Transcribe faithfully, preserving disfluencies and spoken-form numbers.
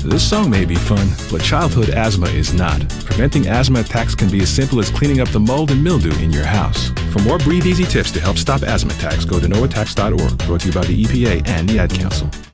This song may be fun, but childhood asthma is not. Preventing asthma attacks can be as simple as cleaning up the mold and mildew in your house. For more Breathe Easy tips to help stop asthma attacks, go to no attacks dot org. Brought to you by the E P A and the Ad Council.